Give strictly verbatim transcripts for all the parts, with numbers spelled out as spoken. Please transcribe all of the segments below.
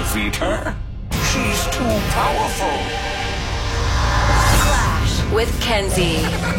defeat her. She's too powerful. Flash with Kenzie.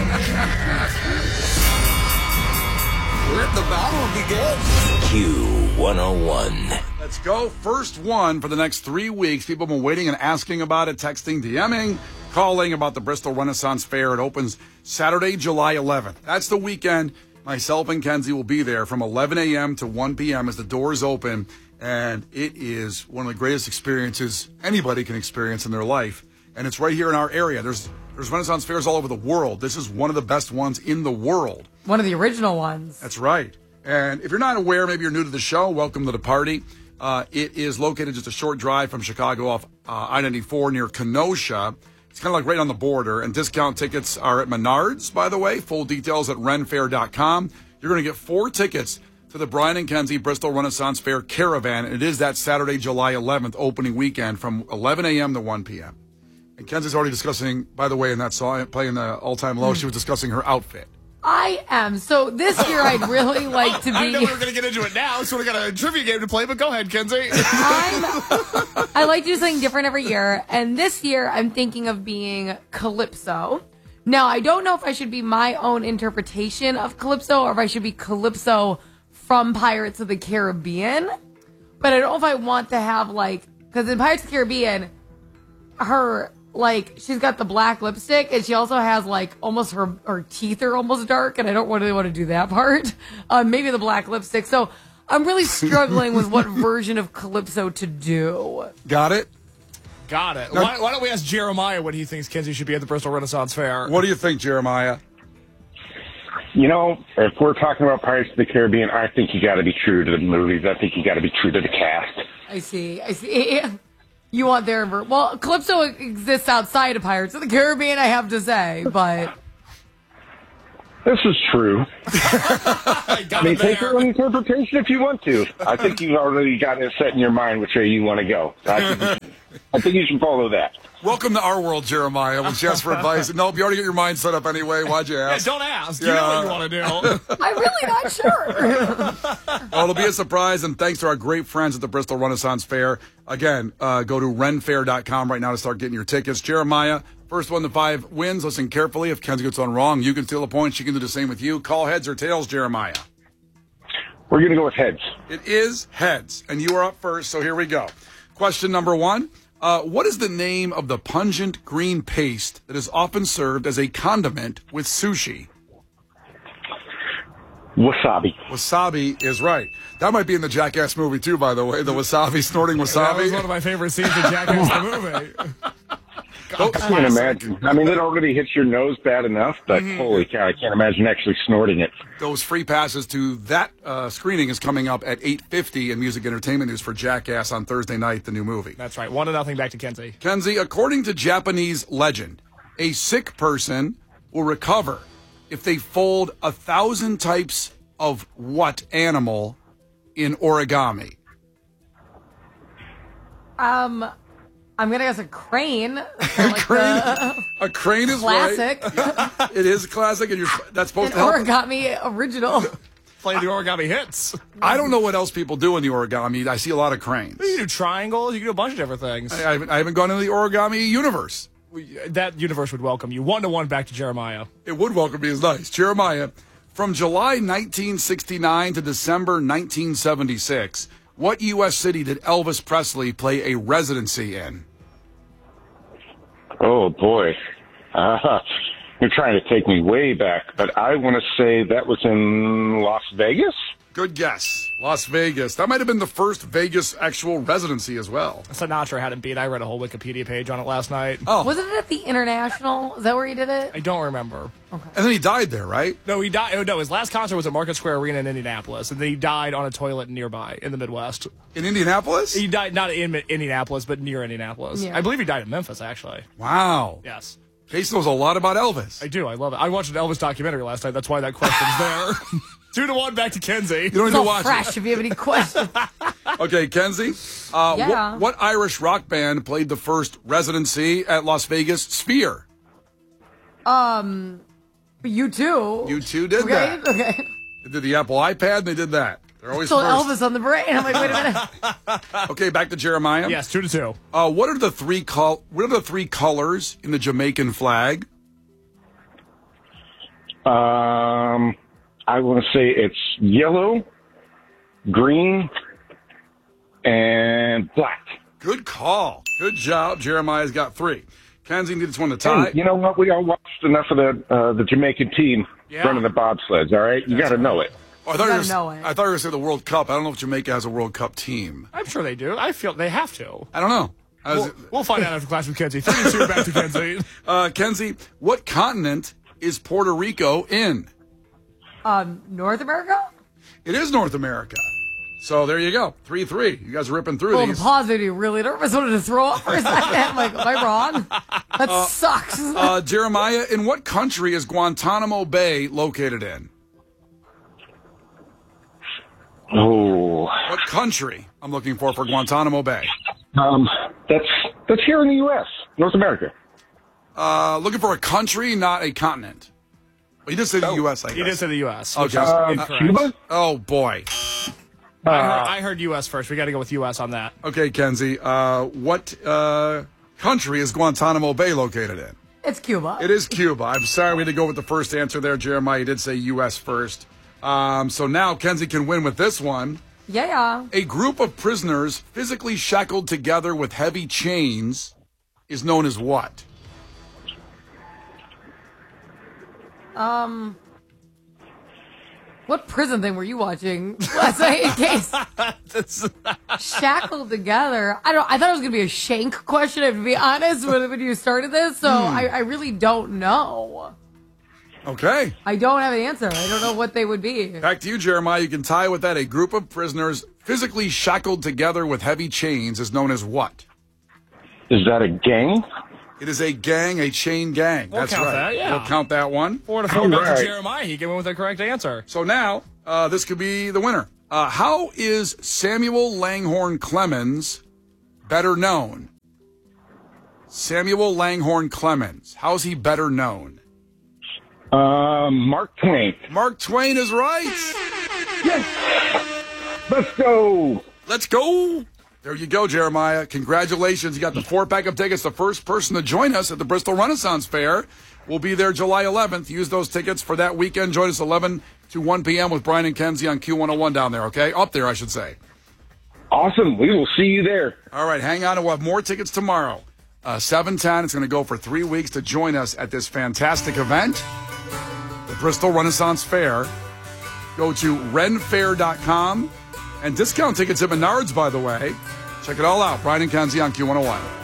Let the battle begin. Q one oh one. Let's go. First one for the next three weeks. People have been waiting and asking about it, texting, DMing, calling about the Bristol Renaissance Fair. It opens Saturday, July eleventh. That's the weekend. Myself and Kenzie will be there from eleven a.m. to one p.m. as the doors open. And it is one of the greatest experiences anybody can experience in their life. And it's right here in our area. There's there's Renaissance fairs all over the world. This is one of the best ones in the world. One of the original ones. That's right. And if you're not aware, maybe you're new to the show, welcome to the party. Uh, it is located just a short drive from Chicago off uh, I ninety-four near Kenosha. It's kind of like right on the border. And discount tickets are at Menards, by the way. Full details at ren fair dot com. You're going to get four tickets to the Brian and Kenzie Bristol Renaissance Fair Caravan. And it is that Saturday, July eleventh, opening weekend from eleven a.m. to one p.m. And Kenzie's already discussing, by the way, in that song, playing the all-time low, she was discussing her outfit. I am. So this year I'd really like to be... I know we're going to get into it now, so we got a trivia game to play, but go ahead, Kenzie. I'm, I like to do something different every year, and this year I'm thinking of being Calypso. Now, I don't know if I should be my own interpretation of Calypso or if I should be Calypso from Pirates of the Caribbean, but I don't know if I want to have, like... Because in Pirates of the Caribbean, her... Like, she's got the black lipstick, and she also has, like, almost her, her teeth are almost dark, and I don't really want to do that part. Um, maybe the black lipstick. So I'm really struggling with what version of Calypso to do. Got it? Got it. Why, why don't we ask Jeremiah what he thinks Kenzie should be at the Bristol Renaissance Fair? What do you think, Jeremiah? You know, if we're talking about Pirates of the Caribbean, I think you got to be true to the movies. I think you got to be true to the cast. I see. I see. You want their... Well, Calypso exists outside of Pirates of the Caribbean, I have to say, but... This is true. I, I mean, take your own interpretation if you want to. I think you've already got it set in your mind which way you want to go. I think, I think you should follow that. Welcome to our world, Jeremiah. When she asks for advice, nope, you already get your mind set up anyway. Why'd you ask? Yeah, don't ask. Yeah. You know what you want to do. I'm really not sure. Well, it'll be a surprise, and thanks to our great friends at the Bristol Renaissance Fair. Again, uh, go to ren fair dot com right now to start getting your tickets. Jeremiah, first one to five wins. Listen carefully. If Kenzie gets one wrong, you can steal a point. She can do the same with you. Call heads or tails, Jeremiah. We're going to go with heads. It is heads, and you are up first, so here we go. Question number one. Uh, what is the name of the pungent green paste that is often served as a condiment with sushi? Wasabi. Wasabi is right. That might be in the Jackass movie, too, by the way. The wasabi, snorting wasabi. That was one of my favorite scenes in Jackass the movie. I can't imagine. I mean, it already hits your nose bad enough, but mm-hmm. holy cow, I can't imagine actually snorting it. Those free passes to that uh, screening is coming up at eight fifty in Music Entertainment News for Jackass on Thursday night, the new movie. That's right. One to nothing back to Kenzie. Kenzie, according to Japanese legend, a sick person will recover if they fold a thousand types of what animal in origami? Um... I'm going to guess a crane. Like crane the, a crane is classic. Right. Yeah, it is a classic, and you're, that's supposed An to help. origami original. Play the origami hits. I don't know what else people do in the origami. I see a lot of cranes. You can do triangles. You can do a bunch of different things. I, I, haven't, I haven't gone into the origami universe. We, that universe would welcome you. One to one back to Jeremiah. It would welcome me. It's nice. Jeremiah, from July nineteen sixty-nine to December nineteen seventy-six, what U S city did Elvis Presley play a residency in? Oh, boy. Uh, you're trying to take me way back, but I want to say that was in Las Vegas? Good guess. Las Vegas. That might have been the first Vegas actual residency as well. Sinatra had him beat. I read a whole Wikipedia page on it last night. Oh. Wasn't it at the International? Is that where he did it? I don't remember. Okay. And then he died there, right? No, he died. Oh, no, his last concert was at Market Square Arena in Indianapolis, and then he died on a toilet nearby in the Midwest. In Indianapolis? He died not in Indianapolis, but near Indianapolis. Yeah. I believe he died in Memphis, actually. Wow. Yes. Case knows a lot about Elvis. I do. I love it. I watched an Elvis documentary last night. That's why that question's there. Two to one back to Kenzie. You don't It's need to all watch fresh it. if you have any questions. Okay, Kenzie. Uh, Yeah. what, what Irish rock band played the first residency at Las Vegas Sphere? Um, you too. You two did Okay, that. okay. They did the Apple iPad, and they did that. They're always So first. Elvis on the brain. I'm like, wait a minute. Okay, back to Jeremiah. Yes, two to two. Uh, what are the three col- What are the three colors in the Jamaican flag? Um, I want to say it's yellow, green, and black. Good call. Good job. Jeremiah's got three. Kenzie needs one to tie. Hey, you know what? We all watched enough of the uh, the Jamaican team Yeah. running the bobsleds. All right, you got to know it. Oh, I thought you gotta were, know it. I thought you were going to say the World Cup. I don't know if Jamaica has a World Cup team. I'm sure they do. I feel they have to. I don't know. I was- We'll, we'll find out after class with Kenzie. Three to two, back to Kenzie. uh, Kenzie, what continent is Puerto Rico in? Um, North America? It is North America. So there you go. three three. You guys are ripping through Well, these. the pause made me really nervous. I wanted to throw up for a second. I'm like, am I wrong? That sucks. Uh, Jeremiah, in what country is Guantanamo Bay located in? Oh, What country I'm looking for for Guantanamo Bay? um, that's that's here in the U S, North America. Uh, looking for a country, not a continent. Well, you did say the U S, I guess. You did say the U S. Okay. which is Uh, incorrect. Cuba? Oh, boy. I, heard, I heard U S first. We got to go with U S on that. Okay, Kenzie. Uh, what uh, country is Guantanamo Bay located in? It's Cuba. It is Cuba. I'm sorry we had to go with the first answer there, Jeremiah. You did say U S first. Um, so now Kenzie can win with this one. Yeah, yeah. A group of prisoners physically shackled together with heavy chains is known as what? Um, what prison thing were you watching last night? In case shackled together. I don't. I thought it was gonna be a shank question. I have to be honest when, when you started this, so I, I really don't know. Okay. I don't have an answer. I don't know what they would be. Back to you, Jeremiah. You can tie with that. A group of prisoners physically shackled together with heavy chains is known as what? Is that a gang? It is a gang, a chain gang. We'll That's count right. that, yeah. We'll count that one. Four to four, back All to right. Jeremiah. He came in with the correct answer. So now, uh, this could be the winner. Uh, how is Samuel Langhorne Clemens better known? Samuel Langhorne Clemens. How is he better known? Um, Mark Twain. Mark Twain is right. Let's go. Let's go. There you go, Jeremiah. Congratulations. You got the four pack of tickets. The first person to join us at the Bristol Renaissance Fair will be there July eleventh. Use those tickets for that weekend. Join us eleven to one p.m. with Brian and Kenzie on Q one oh one down there, okay? Up there, I should say. Awesome. We will see you there. All right, hang on. We'll have more tickets tomorrow. Uh, seven ten. It's going to go for three weeks to join us at this fantastic event, the Bristol Renaissance Fair. Go to ren fair dot com and discount tickets at Menards, by the way. Check it all out. Brian and Kenzie on Q one oh one.